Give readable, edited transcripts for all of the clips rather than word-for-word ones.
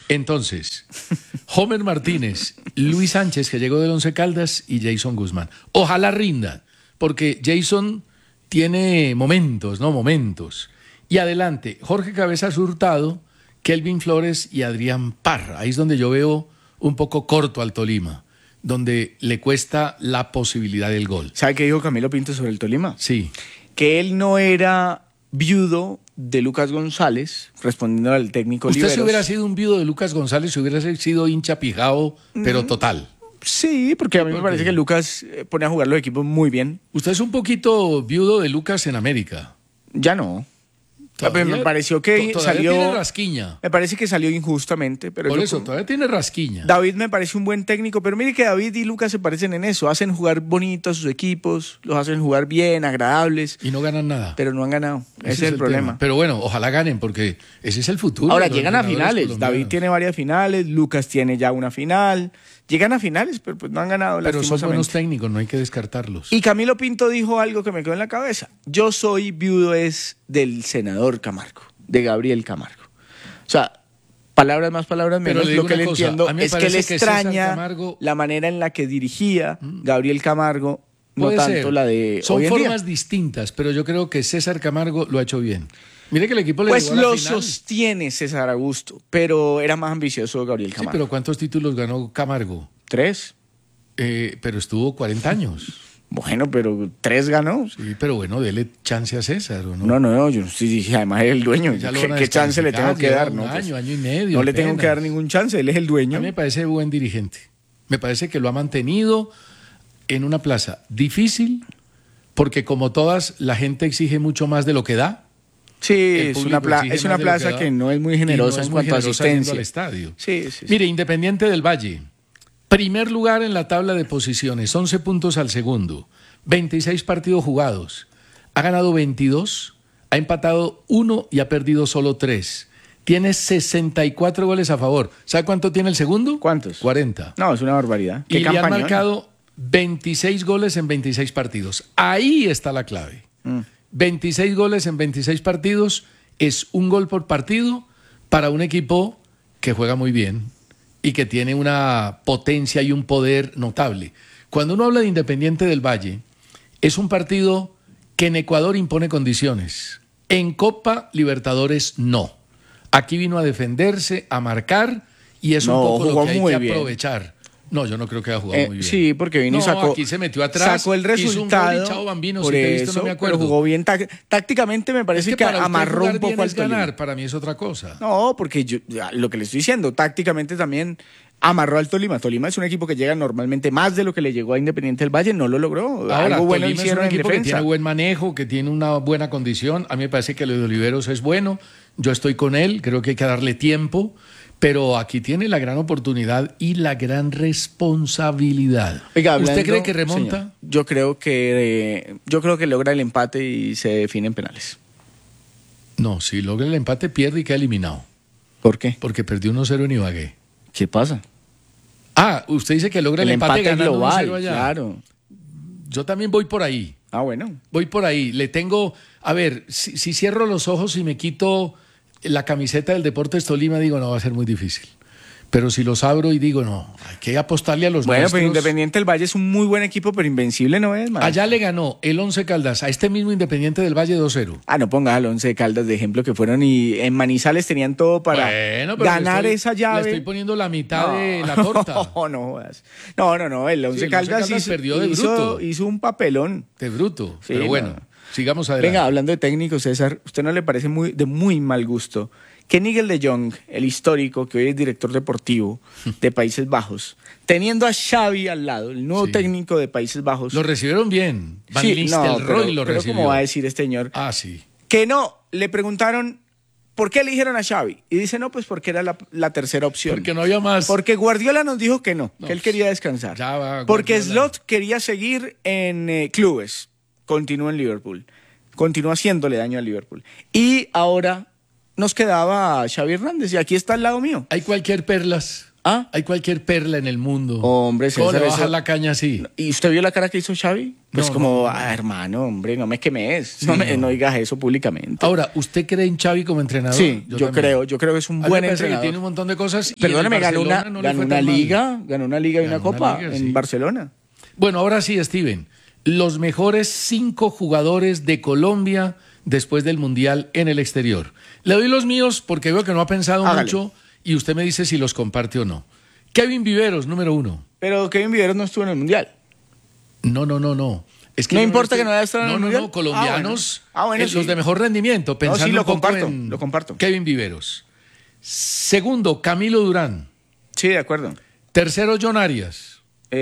Entonces, Homer Martínez, Luis Sánchez, que llegó del Once Caldas, y Jason Guzmán. Ojalá rinda, porque Jason tiene momentos, ¿no? Momentos. Y adelante, Jorge Cabezas Hurtado, Kelvin Flores y Adrián Parra. Ahí es donde yo veo un poco corto al Tolima, donde le cuesta la posibilidad del gol. ¿Sabe qué dijo Camilo Pinto sobre el Tolima? Sí. Que él no era viudo de Lucas González, respondiendo al técnico Usted Liberos. si hubiera sido un viudo de Lucas González, si hubiera sido hincha pijao, pero total. Sí, porque a mí me parece que Lucas pone a jugar los equipos muy bien. Usted es un poquito viudo de Lucas en América. Ya no. Todavía- Me pareció que todavía salió. tiene rasquiña. Me parece que salió injustamente, pero Por yo eso, como- todavía tiene rasquiña. David me parece un buen técnico, pero mire que David y Lucas se parecen en eso, hacen jugar bonito a sus equipos, los hacen jugar bien, agradables, Y no ganan nada. pero no han ganado. Ese es el problema. tema. Pero bueno, ojalá ganen, porque ese es el futuro. Ahora de los llegan a entrenadores finales, colombianos. David tiene varias finales, Lucas tiene ya una final, llegan a finales, pero pues no han ganado. Pero son buenos lastimosamente. técnicos, no hay que descartarlos. Y Camilo Pinto dijo algo que me quedó en la cabeza. Yo soy viudo es del senador Camargo, de Gabriel Camargo. O sea, palabras más, palabras Pero menos, le digo lo que una le cosa, entiendo a mí me es que le parece que César extraña Camargo- la manera en la que dirigía Gabriel Camargo, no Puede tanto ser. la de Son hoy en día. formas distintas, pero yo creo que César Camargo lo ha hecho bien. Mire que el equipo le Pues llegó a la lo final. sostiene César Augusto, pero era más ambicioso Gabriel Sí, Camargo. pero ¿cuántos títulos ganó Camargo? 3. Pero estuvo 40 años. Bueno, pero 3 ganó. Sí, pero bueno, dele chance a César, ¿o no? No, yo sí dije, además es el dueño. Ya lo ¿Qué, van a qué chance le tengo descalificar, que lleva dar? un No, año, pues, año y medio. no le tengo apenas. que dar ningún chance, él es el dueño. A mí me parece buen dirigente. Me parece que lo ha mantenido en una plaza difícil, porque como todas, la gente exige mucho más de lo que da. Sí, El es público una, exige es una más de lo plaza da que no es muy y generosa no es en muy cuanto a generosa yendo asistencia. al estadio. Sí. Mire, Independiente del Valle, primer lugar en la tabla de posiciones, 11 puntos al segundo, 26 partidos jugados, ha ganado 22, ha empatado 1 y ha perdido solo 3. Tiene 64 goles a favor. ¿Sabe cuánto tiene el segundo? ¿Cuántos? 40. No, es una barbaridad. Y le han campañón. marcado 26 goles en 26 partidos. Ahí está la clave. 26 goles en 26 partidos es un gol por partido para un equipo que juega muy bien y que tiene una potencia y un poder notable. Cuando uno habla de Independiente del Valle, es un partido que en Ecuador impone condiciones. En Copa Libertadores no. Aquí vino a defenderse, a marcar, y es No, un poco lo jugó que hay muy que bien. aprovechar. No, yo no creo que haya jugado muy bien. Sí, porque vino y No, sacó. aquí se metió atrás, Sacó el hizo un gol y resultado. chao, bambino, por si te he visto, eso, no me acuerdo. pero jugó bien. Tácticamente me Es parece que que para usted amarró jugar un poco bien al es Tolima. ganar, para mí es otra cosa. No, porque lo que le estoy diciendo, tácticamente también amarró al Tolima. Tolima es un equipo que llega normalmente más de lo que le llegó a Independiente del Valle, no lo logró. Ahora, Algo bueno Tolima es hicieron un en equipo que defensa. tiene buen manejo, que tiene una buena condición. A mí me parece que lo de Oliveros es bueno. Yo estoy con él, creo que hay que darle tiempo. Pero aquí tiene la gran oportunidad y la gran responsabilidad. Oiga, ¿Usted hablando, cree que remonta? señor, yo creo que logra el empate y se define en penales. No, si logra el empate, pierde y queda eliminado. ¿Por qué? Porque perdió 1-0 en Ibagué. ¿Qué pasa? Ah, usted dice que logra el empate ganando global, 1-0 allá. claro. Yo también voy por ahí. Ah, bueno. Voy por ahí. Le tengo. A ver, si cierro los ojos y me quito la camiseta del Deportes Tolima, digo, no, va a ser muy difícil. Pero si los abro y digo, no, hay que apostarle a los Bueno, nuestros. pero Independiente del Valle es un muy buen equipo, pero invencible no es, man. Allá le ganó el Once Caldas a este mismo Independiente del Valle 2-0. Ah, no pongas al Once de Caldas de ejemplo, que fueron y en Manizales tenían todo para Bueno, pero ganar le esa llave. Le estoy poniendo la mitad de la torta. No jodas. No, el Once Sí, el Once Caldas, Caldas perdió de bruto. hizo un papelón. De bruto. Sí, pero bueno, no. sigamos adelante. Venga, hablando de técnico, César, ¿usted no le parece de muy mal gusto que Nigel de Jong, el histórico, que hoy es director deportivo de Países Bajos, teniendo a Xavi al lado, el nuevo Sí. técnico de Países Bajos... Lo recibieron bien. Van Sí, Nistelrooy lo pero recibió. ¿cómo va a decir este señor? Ah, sí. Que no, le preguntaron, ¿por qué eligieron a Xavi? Y dice, no, pues porque era la tercera opción. Porque no había más. Porque Guardiola nos dijo que no, No, que él quería descansar. ya va Porque Guardiola. Slot quería seguir en clubes. Continúa en Liverpool. Continúa haciéndole daño al Liverpool. Y ahora nos quedaba Xavi Hernández y aquí está al lado mío. Hay cualquier perlas. ¿Ah? Hay cualquier perla en el mundo. Hombre, ¿Cómo le César, bajas eso- la caña así? ¿Y usted vio la cara que hizo Xavi? Pues No, como, no. hermano, hombre, no me quemes. Sí, No digas eso públicamente. Ahora, ¿usted cree en Xavi como entrenador? Sí, yo también. creo que es un A mí me buen parece que entrenador. tiene un montón de cosas. Y Perdóneme, en el ganó Barcelona no le ganó fue una tan mal. liga, ganó una liga y Ganó una una copa liga, en sí. Barcelona. Bueno, ahora sí, Steven. Los mejores 5 jugadores de Colombia después del Mundial en el exterior. Le doy los míos porque veo que no ha pensado Hágale. mucho y usted me dice si los comparte o no. Kevin Viveros, número 1. Pero Kevin Viveros no estuvo en el Mundial. No. Es ¿No yo importa estoy- que no haya estado en el Mundial? No, colombianos, bueno, los sí. de mejor rendimiento, pensando sí, lo un poco comparto, en lo comparto. Kevin Viveros. Segundo, Camilo Durán. Sí, de acuerdo. Tercero, John Arias.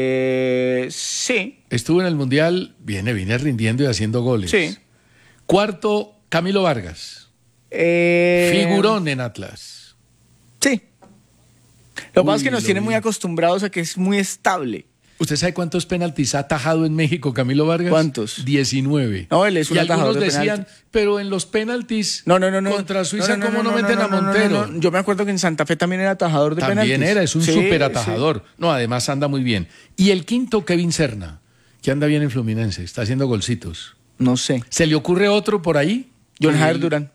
Sí. Estuvo en el Mundial, viene rindiendo y haciendo goles. Sí. Cuarto, Camilo Vargas. Figurón en Atlas. Sí. Lo que pasa es que Uy, nos lo tiene vi. muy acostumbrados a que es muy estable. ¿Usted sabe cuántos penaltis ha atajado en México Camilo Vargas? ¿Cuántos? 19. No, él es un y algunos atajador de decían, penaltis. pero en los penaltis No. contra Suiza, ¿cómo no meten a Montero? Yo me acuerdo que en Santa Fe también era atajador de penaltis. También era, es un Sí, súper atajador. No, además anda muy bien. Y el quinto, Kevin Serna, que anda bien en Fluminense, está haciendo golcitos. Sí. No sé. ¿Se le ocurre otro por ahí? John Que Javier él- Durán.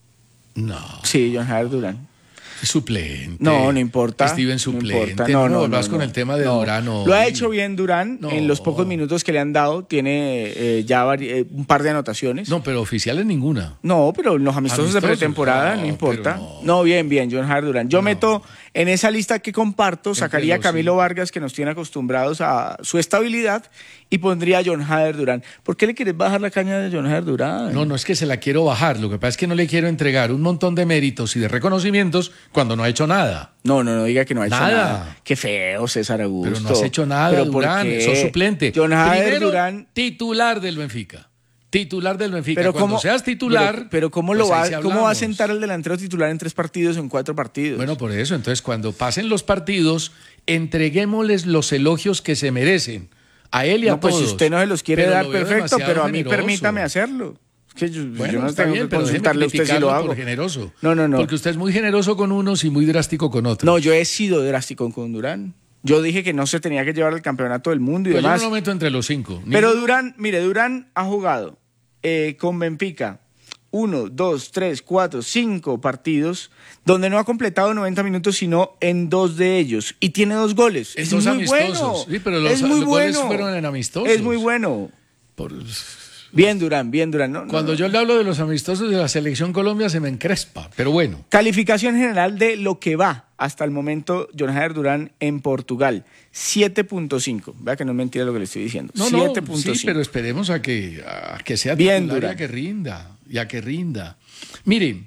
No, Sí, John Javier Durán. suplente. No importa. Steven No suplente. importa. No volvás con el tema de Durán. Lo hoy. ha hecho bien Durán. No. En los pocos minutos que le han dado, tiene ya un par de anotaciones. No, pero oficiales ninguna. No, pero los amistosos de Amistosos, pretemporada, no, no importa. pero No, bien, John Javier Durán. Yo meto en esa lista que comparto, sacaría a los Camilo cinco. Vargas, que nos tiene acostumbrados a su estabilidad, y pondría a John Javier Durán. ¿Por qué le quieres bajar la caña de John Javier Durán? No es que se la quiero bajar. Lo que pasa es que no le quiero entregar un montón de méritos y de reconocimientos cuando no ha hecho nada. No, diga que no ha hecho Nada. nada. Qué feo, César Augusto. Pero no has hecho nada, ¿Pero por Durán. qué? Sos suplente. John Javier Primero, Durán. titular del Benfica. Titular del Benfica. Pero Cuando cómo, seas titular. pero ¿cómo, pues ahí sí ¿cómo va a hablamos. sentar el delantero titular en 3 partidos o en 4 partidos? Bueno, por eso. Entonces, cuando pasen los partidos, entreguémosles los elogios que se merecen. A él y a no, pues todos. si usted no se los quiere Pero dar, lo veo perfecto, demasiado pero a mí generoso. permítame hacerlo. Es que yo Bueno, no está tengo bien, que pero déjeme consultarle a usted si lo criticarlo hago. por generoso. No. Porque usted es muy generoso con unos y muy drástico con otros. No, yo he sido drástico con Durán. Yo dije que no se tenía que llevar el campeonato del mundo y Pues yo demás. no lo meto entre los 5. Pero Durán, mire, Durán ha jugado con Benfica 1, 2, 3, 4, 5 partidos donde no ha completado 90 minutos sino en 2 de ellos y tiene 2 goles. Es Dos muy amistosos. bueno. Sí, pero los es muy goles bueno. fueron en amistosos. Es muy bueno. Por- Bien Durán. No, Cuando yo le hablo de los amistosos de la Selección Colombia se me encrespa, pero bueno. Calificación general de lo que va hasta el momento John Javier Durán en Portugal, 7.5. Vea que no es mentira lo que le estoy diciendo. No, 7.5. sí, pero esperemos a que sea Bien, titular y Durán. a que rinda. Mire,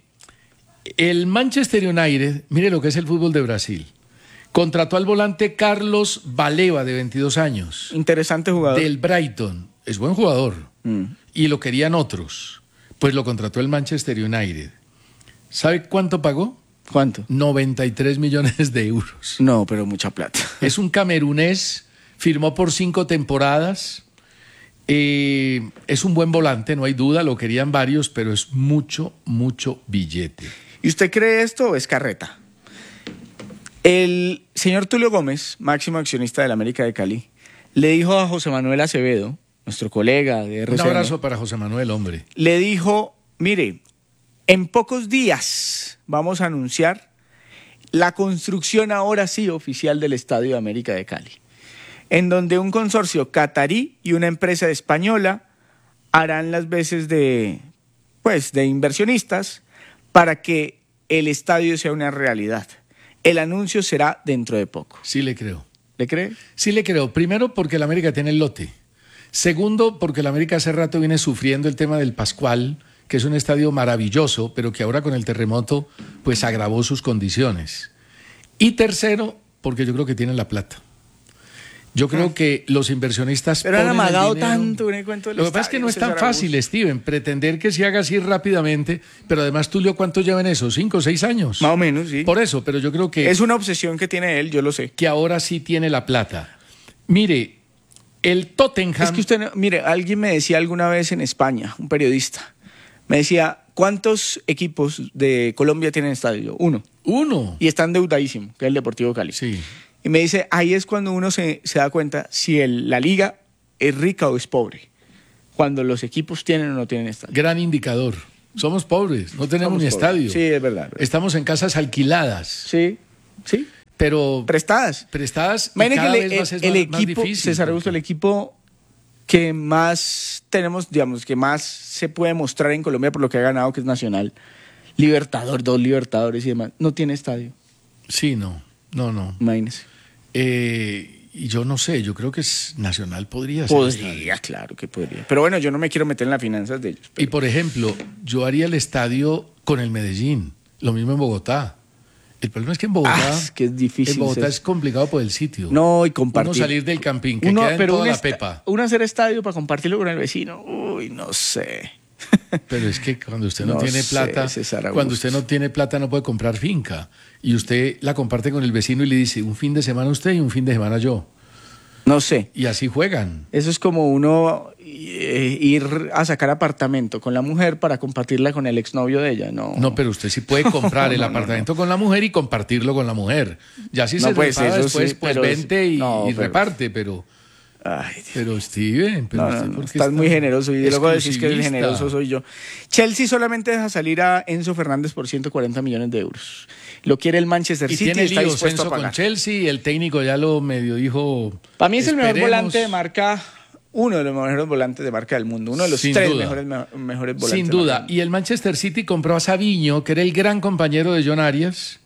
el Manchester United, mire lo que es el fútbol de Brasil. Contrató al volante Carlos Baleba, de 22 años, Interesante jugador. del Brighton. Es buen jugador. Y lo querían otros. Pues lo contrató el Manchester United. ¿Sabe cuánto pagó? ¿Cuánto? 93 millones de euros. No, pero mucha plata. Es un camerunés, firmó por 5 temporadas. Es un buen volante, no hay duda, lo querían varios, pero es mucho billete. ¿Y usted cree esto o es carreta? El señor Tulio Gómez, máximo accionista del América de Cali, le dijo a José Manuel Acevedo, nuestro colega de Un RCN, abrazo para José Manuel, hombre. le dijo, mire, en pocos días vamos a anunciar la construcción ahora sí oficial del Estadio de América de Cali, en donde un consorcio catarí y una empresa española harán las veces de inversionistas para que el estadio sea una realidad. El anuncio será dentro de poco. Sí le creo. ¿Le cree? Sí le creo. Primero, porque el América tiene el lote. Segundo, porque el América hace rato viene sufriendo el tema del Pascual, que es un estadio maravilloso, pero que ahora con el terremoto pues agravó sus condiciones. Y tercero, porque yo creo que tienen la plata. Yo creo que los inversionistas Pero han ponen el amagado dinero. tanto en el cuento del Lo que pasa es que estadio, no es tan César fácil, Augusto. Steven, pretender que se haga así rápidamente, pero además Tulio, ¿cuánto llevan eso? ¿5 o 6 años? Más o menos, sí. Por eso, pero yo creo que Es una obsesión que tiene él, yo lo sé. que ahora sí tiene la plata. Mire, el Tottenham... Es que usted, mire, alguien me decía alguna vez en España, un periodista, me decía, ¿cuántos equipos de Colombia tienen estadio? Uno. Uno. Y está endeudadísimo, que es el Deportivo Cali. Sí. Y me dice, ahí es cuando uno se da cuenta si la liga es rica o es pobre. Cuando los equipos tienen o no tienen estadio. Gran indicador. Somos pobres, no tenemos ni pobres. estadio. Sí, es verdad. Estamos en casas alquiladas. Sí, sí. Pero Prestadas. y Imagínate cada que vez va a ser el más equipo, difícil. César Augusto, el equipo que más tenemos, digamos, que más se puede mostrar en Colombia por lo que ha ganado, que es Nacional, Libertador, 2 Libertadores y demás, no tiene estadio. Sí, no. Imagínese. Y yo no sé, yo creo que Nacional podría ser estadio. Podría, claro que podría. Pero bueno, yo no me quiero meter en las finanzas de ellos. Y por ejemplo, yo haría el estadio con el Medellín, lo mismo en Bogotá. El problema es que en Bogotá, es que es difícil. en Bogotá es complicado por el sitio. No, y compartir. Uno salir del campín, que queda en toda la pepa. Uno hacer estadio para compartirlo con el vecino. Uy, no sé. Pero es que cuando usted no, No tiene sé, plata, César Augusto. cuando usted no tiene plata no puede comprar finca. Y usted la comparte con el vecino y le dice, un fin de semana usted y un fin de semana yo. No sé. Y así juegan. Eso es como uno ir a sacar apartamento con la mujer para compartirla con el exnovio de ella. No, pero usted sí puede comprar el apartamento con la mujer y compartirlo con la mujer. Ya si No, se pues, repara eso después, sí, pues pero vente y, no, y pero- reparte, pero... Ay, Dios. Pero Steven, pero usted ¿por qué Estás muy generoso y luego decís que el exclusivista? generoso soy yo. Chelsea solamente deja salir a Enzo Fernández por 140 millones de euros. Lo quiere el Manchester Y City y tiene está líos dispuesto Enzo a pagar. con Chelsea, el técnico ya lo medio dijo... Para mí es el mejor esperemos. volante de marca, uno de los mejores volantes de marca del mundo, uno de los Sin 3 duda. mejores volantes. Sin de duda. marca del Y el Manchester City compró a Savinho, que era el gran compañero de John Arias.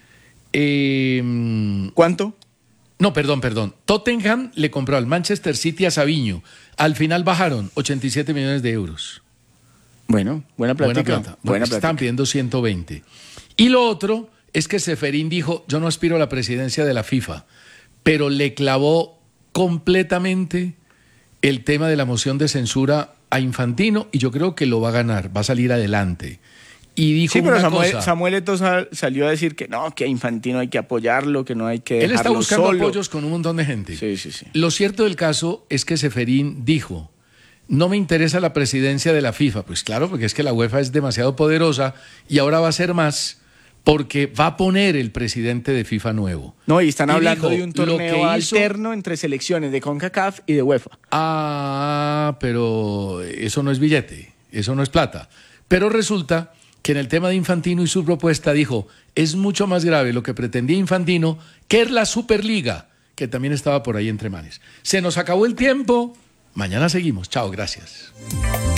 mundo. ¿Cuánto? No, perdón. Tottenham le compró al Manchester City a Savinho. Al final bajaron 87 millones de euros. Bueno, buena plática. Buena plata. Buena Están plática. pidiendo 120. Y lo otro es que Ceferín dijo, yo no aspiro a la presidencia de la FIFA, pero le clavó completamente el tema de la moción de censura a Infantino y yo creo que lo va a ganar, va a salir adelante. Y dijo Sí, pero una Samuel, cosa, Samuel Eto'o salió a decir que no, que a Infantino hay que apoyarlo, que no hay que él está dejarlo buscando solo. apoyos con un montón de gente. Sí. Lo cierto del caso es que Ceferín dijo, no me interesa la presidencia de la FIFA. Pues claro, porque es que la UEFA es demasiado poderosa y ahora va a ser más porque va a poner el presidente de FIFA nuevo. No, y están Y hablando dijo, de un lo que torneo hizo- alterno entre selecciones de CONCACAF y de UEFA. Ah, pero eso no es billete, eso no es plata. Pero resulta que en el tema de Infantino y su propuesta dijo, es mucho más grave lo que pretendía Infantino que es la Superliga, que también estaba por ahí entre manes. Se nos acabó el tiempo, mañana seguimos. Chao, gracias.